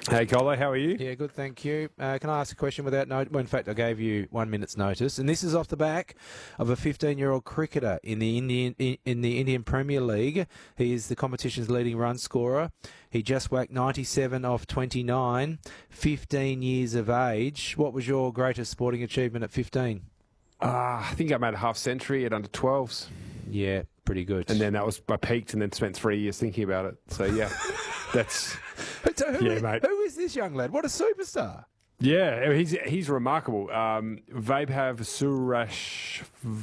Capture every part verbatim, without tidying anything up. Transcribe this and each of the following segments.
Hey, Colo, how are you? Yeah, good, thank you. Uh, can I ask a question without note? Well, in fact, I gave you one minute's notice, and this is off the back of a fifteen-year-old cricketer in the Indian in, in the Indian Premier League. He is the competition's leading run scorer. He just whacked ninety-seven off twenty-nine, fifteen years of age. What was your greatest sporting achievement at fifteen? Uh, I think I made a half century at under twelves. Yeah, pretty good. And then that was, I peaked and then spent three years thinking about it. So, yeah, that's... So who, Yeah, is, mate. who is this young lad? What a superstar. Yeah, he's he's remarkable. Um, Vaibhav Surash,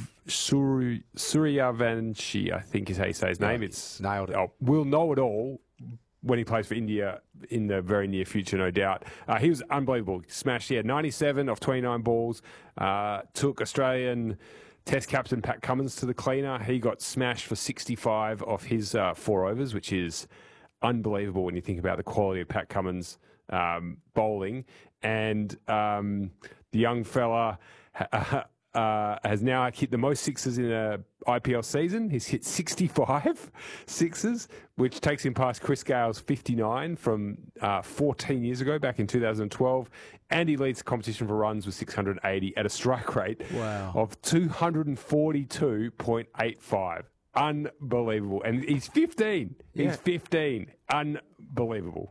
Sur, Suryavanshi, I think is how you say his name. Yeah, It's nailed it. Oh, we'll know it all when he plays for India in the very near future, no doubt. Uh, he was unbelievable. Smashed. He had ninety-seven off twenty-nine balls. Uh, took Australian Test captain Pat Cummins to the cleaner. He got smashed for sixty-five off his uh, four overs, which is unbelievable when you think about the quality of Pat Cummins' um, bowling. And um, the young fella uh, uh, has now hit the most sixes in a I P L season. He's hit sixty-five sixes, which takes him past Chris Gale's fifty-nine from uh, fourteen years ago, back in two thousand twelve. And he leads the competition for runs with six hundred eighty at a strike rate Wow. of two hundred forty-two point eight five. Unbelievable. And he's fifteen. He's Yeah. fifteen. Unbelievable.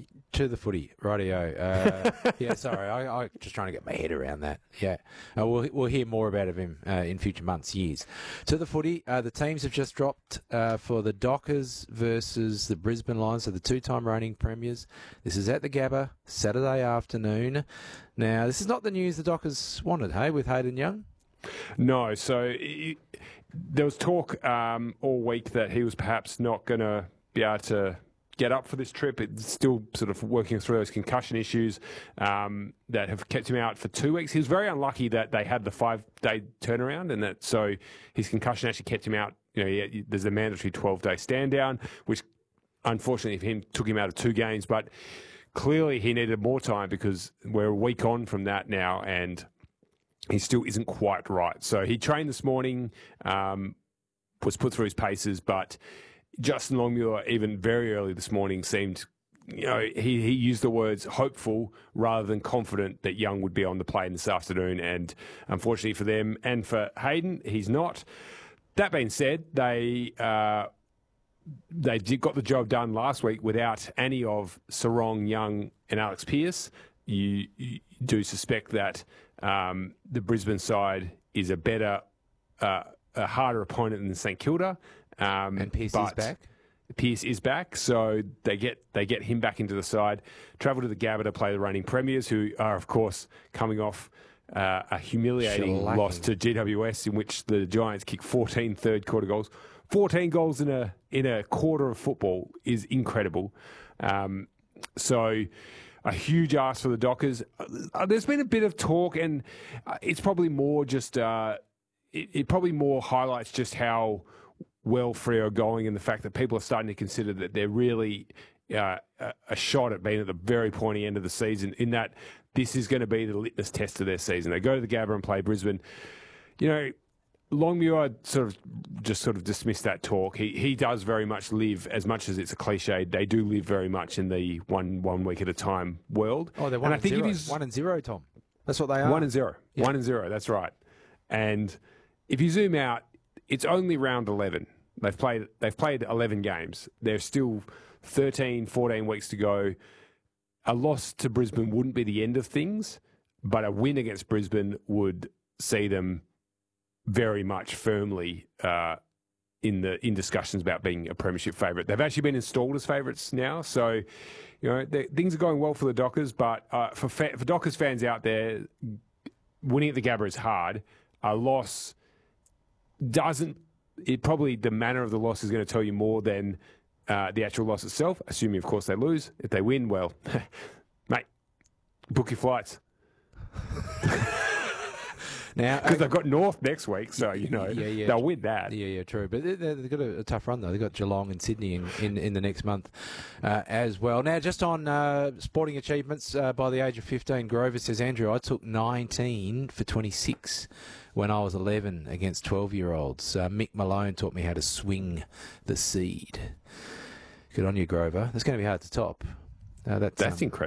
To the footy, rightio. Uh, yeah, sorry, I, I just trying to get my head around that. Yeah, uh, we'll we'll hear more about him uh, in future months, years. To the footy, uh, the teams have just dropped uh, for the Dockers versus the Brisbane Lions, so the two-time reigning premiers. This is at the Gabba, Saturday afternoon. Now, this is not the news the Dockers wanted, hey, with Hayden Young. No, so it, there was talk um, all week that he was perhaps not going to be able to get up for this trip. It's still sort of working through those concussion issues um, that have kept him out for two weeks. He was very unlucky that they had the five-day turnaround, and that so his concussion actually kept him out. You know, he, there's a mandatory twelve-day stand down, which unfortunately for him took him out of two games. But clearly he needed more time because we're a week on from that now, and he still isn't quite right. So he trained this morning, um, was put through his paces, but Justin Longmuir, even very early this morning, seemed, you know, he, he used the words hopeful rather than confident that Young would be on the plane this afternoon. And unfortunately for them and for Hayden, he's not. That being said, they uh, they did, got the job done last week without any of Sarong, Young and Alex Pearce. You, you do suspect that um, the Brisbane side is a better, uh, a harder opponent than St Kilda. Um, And Pearce is back? Pearce is back, so they get they get him back into the side. Travel to the Gabba to play the reigning premiers, who are, of course, coming off uh, a humiliating Shellacking. loss to G W S, in which the Giants kicked fourteen third quarter goals. fourteen goals in a in a quarter of football is incredible. Um, so a huge ask for the Dockers. Uh, there's been a bit of talk, and uh, it's probably more just uh, it, it probably more highlights just how well Freo are going, and the fact that people are starting to consider that they're really uh, a, a shot at being at the very pointy end of the season, in that this is going to be the litmus test of their season. They go to the Gabba and play Brisbane. You know, Longmuir sort of just sort of dismissed that talk. He he does very much live, as much as it's a cliche, they do live very much in the one one week at a time world. Oh, they're and one I and think zero. it is One and zero, Tom. That's what they are. one and zero. Yeah. One and zero, that's right. And if you zoom out, it's only round eleven. They've played they've played eleven games. There's still thirteen, fourteen weeks to go. A loss to Brisbane wouldn't be the end of things, but a win against Brisbane would see them very much firmly uh, in the in discussions about being a premiership favourite. They've actually been installed as favourites now, so you know things are going well for the Dockers. But uh, for fa- for Dockers fans out there, winning at the Gabba is hard. A loss doesn't. It probably the manner of the loss is going to tell you more than uh, the actual loss itself. Assuming, of course, they lose. If they win, well, mate, book your flights. Now, Because they've got North next week, so, you know, Yeah, yeah. they'll win that. Yeah, yeah, true. But they, they- they've got a, a tough run, though. They've got Geelong and Sydney in, in, in the next month uh, as well. Now, just on uh, sporting achievements, uh, by the age of fifteen, Grover says, Andrew, I took nineteen for twenty-six when I was eleven against twelve-year-olds. Uh, Mick Malone taught me how to swing the seed. Good on you, Grover. That's going to be hard to top. Uh, that's That's um, incredible.